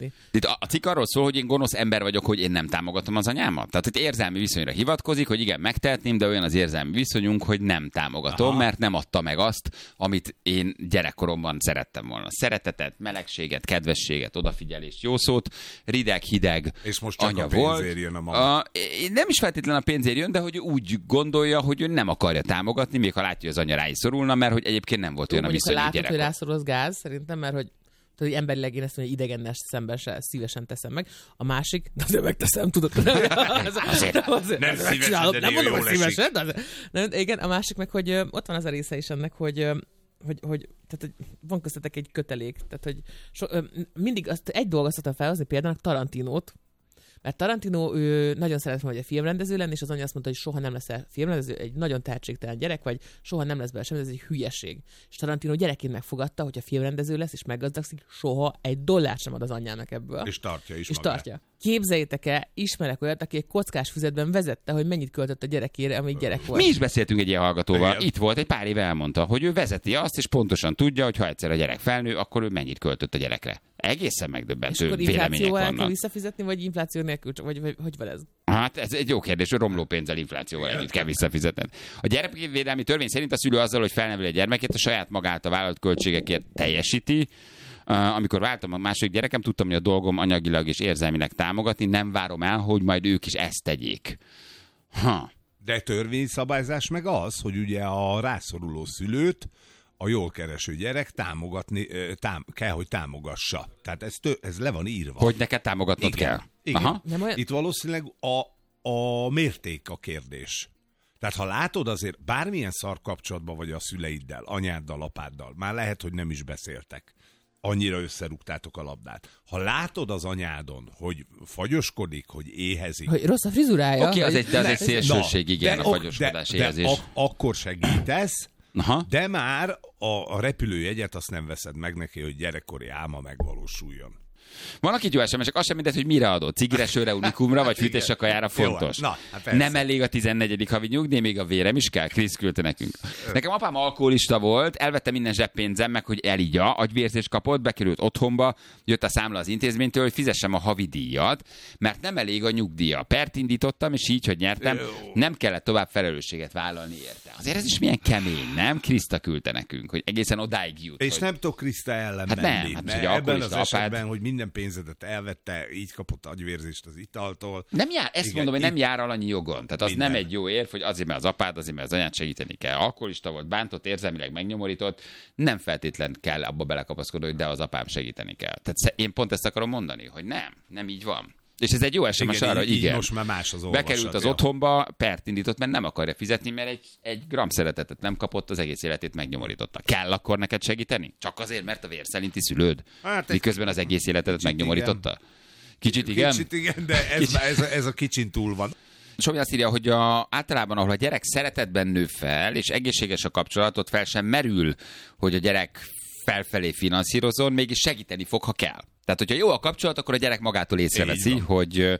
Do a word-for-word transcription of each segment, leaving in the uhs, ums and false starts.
fizetni. Itt a, a cikk arról szól, hogy én gonosz ember vagyok, hogy én nem támogatom az anyámat. Tehát itt érzelmi viszonyra hivatkozik, hogy igen, megtehetném, de olyan az érzelmi viszonyunk, hogy nem támogatom, aha, mert nem adta meg azt, amit én gyerekkoromban szerettem volna. Szeretetet, melegséget, kedvességet, odafigyelést, jó szót, rideg, hideg és most csak anya a pénzért volt. Jön a mama. A, nem is feltétlenül a pénzért jön, de hogy úgy gondolja, hogy ő nem akarja támogatni, még ha látja, hogy az anya rá is szorulna, mert hogy egyébként nem volt olyan a viszony gyerekkor. gyerekkor. Látod, hogy rászorul az gáz, szerintem, mert hogy hogy emberileg én ezt mondja, hogy idegennel szemben se szívesen teszem meg. A másik, de azért megteszem, tudod. azért, azért nem szívesen, de nem mondom, hogy szívesen. De azért, nem, igen, a másik meg, hogy ott van az a része is ennek, hogy hogy, hogy, tehát, hogy van köztetek egy kötelék, tehát, hogy so, mindig azt, egy dolgot szoktam felhozni, például Tarantinót, mert Tarantino ő nagyon szeretne, hogy a filmrendező lenni, és az anya azt mondta, hogy soha nem lesz filmrendező, egy nagyon tehetségtelen gyerek, vagy soha nem lesz bele semmi, ez egy hülyeség. És Tarantino gyerekként megfogadta, hogy a filmrendező lesz, és meggazdagszik, soha egy dollárt sem ad az anyjának ebből. És tartja is És magát. tartja. Képzeljétek el, ismerek olyat, aki egy kockás füzetben vezette, hogy mennyit költött a gyerekére, amíg gyerek volt. Mi is beszéltünk egy ilyen hallgatóval. Igen. Itt volt, egy pár éve elmondta, hogy ő vezeti azt, és pontosan tudja, hogy ha egyszer a gyerek felnő, akkor ő mennyit költött a gyerekre. Egészen megdöbbentő vélemények vannak. És akkor inflációval kell visszafizetni, vagy infláció nélkül, vagy, vagy hogy van ez? Hát ez egy jó kérdés, hogy romló pénzzel, inflációval együtt kell visszafizetni. A gyerekvédelmi törvény szerint a szülő azzal, hogy felneveli a gyermekét, a saját magát a vállalt költségekért teljesíti. Uh, amikor váltam a második gyerekem, tudtam, hogy a dolgom anyagilag és érzelmileg támogatni, nem várom el, hogy majd ők is ezt tegyék. Ha. De törvényszabályzás meg az, hogy ugye a rászoruló szülőt a jól kereső gyerek támogatni, tám, kell, hogy támogassa. Tehát ez, tő, ez le van írva. Hogy neked támogatnod igen, kell. Igen. Aha. Nem olyan... Itt valószínűleg a, a mérték a kérdés. Tehát ha látod azért, bármilyen szar kapcsolatban vagy a szüleiddel, anyáddal, apáddal, már lehet, hogy nem is beszéltek. Annyira összerúgtátok a labdát. Ha látod az anyádon, hogy fagyoskodik, hogy éhezik. Hogy rossz a frizurája. Oké, okay, az, az egy szélsőség, igen, de, a fagyoskodás, de, éhezés. De ak- akkor segítesz, aha, de már a, a repülőjegyet azt nem veszed meg neki, hogy gyerekkori álma megvalósuljon. Van, akit jó es em es-ek, az sem mindegy, hogy mire adod. Cigire, sörre, unikumra, vagy fűtésre, kajára fontos. Jó, na, hát nem elég a tizennegyedik havi nyugdíj, még a vérem is kell. Krisz küldte nekünk. Nekem apám alkoholista volt, elvette minden zseppénzem meg, hogy elígya, agyvérzést kapott, bekerült otthonba, jött a számla az intézménytől, hogy fizessem a havi díjat, mert nem elég a nyugdíja. Pert indítottam, és így, hogy nyertem, nem kellett tovább felelősséget vállalni érte. Azért ez is milyen kemény, nem? Kriszta küldte nekünk, hogy egészen odáig jut. És hogy... nem tudok Kriszta ellen hát menni. nem, hát, ne, hogy ebben az apád... esetben, hogy minden pénzedet elvette, így kapott agyvérzést az italtól. Nem jár, ezt igen, mondom, hogy nem jár alanyi jogon. Tehát az minden. Nem egy jó érv, hogy azért, mert az apád, azért, mert az anyát segíteni kell. Alkoholista volt, bántott, érzelmileg megnyomorított, nem feltétlen kell abba belekapaszkodni, hogy de az apám segíteni kell. Tehát én pont ezt akarom mondani, hogy nem, nem így van. És ez egy jó es em es arra, hogy igen. Most már más az olvasat. Bekerült az otthonba, pert indított, mert nem akarja fizetni, mert egy, egy gram szeretetet nem kapott, az egész életét megnyomorította. Kell akkor neked segíteni? Csak azért, mert a vérszerinti szülőd? Hát miközben az egész életedet megnyomorította? Igen. Kicsit igen? Kicsit igen, de ez, Kicsit. ez, ez a kicsin túl van. Somi azt írja, hogy a, általában, ahol a gyerek szeretetben nő fel, és egészséges a kapcsolatot, fel sem merül, hogy a gyerek felfelé finanszírozon, mégis segíteni fog, ha kell. Tehát, hogyha jó a kapcsolat, akkor a gyerek magától észreveszi, hogy,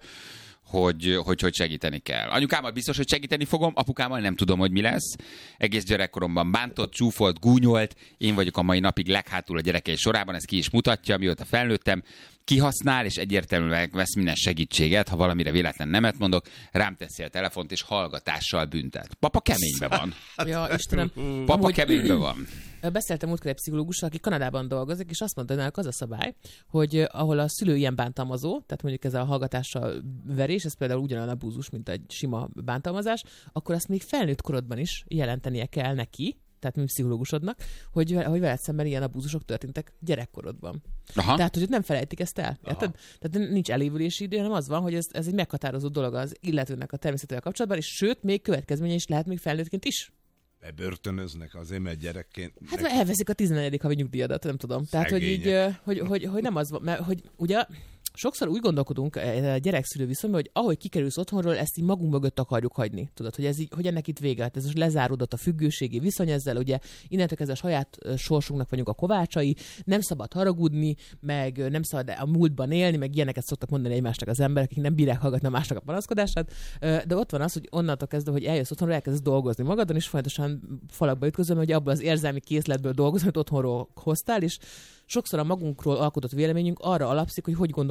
hogy, hogy hogy segíteni kell. Anyukámmal biztos, hogy segíteni fogom, apukámmal nem tudom, hogy mi lesz. Egész gyerekkoromban bántott, csúfolt, gúnyolt, én vagyok a mai napig leghátul a gyerekei sorában, ez ki is mutatja, mióta felnőttem. Kihasznál, és egyértelműen vesz minden segítséget, ha valamire véletlen nemet mondok, rám teszi a telefont, és hallgatással büntet. Papa keménybe van. Ja, Istenem. Papa Amúgy... keménybe van. Beszéltem múltkor egy pszichológussal, aki Kanadában dolgozik, és azt mondta, hogy náluk az a szabály, hogy ahol a szülő ilyen bántalmazó, tehát mondjuk ez a hallgatással verés, ez például ugyanolyan abúzus, mint egy sima bántalmazás, akkor azt még felnőtt korodban is jelentenie kell neki, tehát mint pszichológusodnak, hogy, hogy veled szemben ilyen abúzusok történtek gyerekkorodban. Aha. Tehát, hogy nem felejtik ezt el. Tehát nincs elévülési idő, hanem az van, hogy ez, ez egy meghatározó dolog az illetőnek a természetével kapcsolatban, és sőt, még következménye is lehet még felnőttként is. Bebörtönöznek azért, mert gyerekként... Hát mert elveszik a tizennegyedik havi nyugdíjadat, nem tudom. Tehát, hogy így, hogy, hogy, hogy nem az van, mert hogy ugye sokszor úgy gondolkodunk a gyerek-szülő viszonyban, hogy ahogy kikerülsz otthonról, ezt így magunk mögött akarjuk hagyni. Tudod, hogy ez így, hogy ennek itt vége. Ez most lezáródott a függőségi viszony ezzel, ugye innentől kezdve a saját sorsunknak vagyunk a kovácsai, nem szabad haragudni, meg nem szabad a múltban élni, meg ilyeneket szoktak mondani egymásnak az emberek, akik nem bírják hallgatni a másnak a panaszkodását. De ott van az, hogy onnantól kezdve, hogy eljössz otthonról, elkezdesz dolgozni magadon, és folyamatosan falakba ütközöm, hogy abból az érzelmi készletből dolgozol, amit otthonról hoztál, és sokszor a magunkról alkotott véleményünk arra alapszik, hogy hogy gondol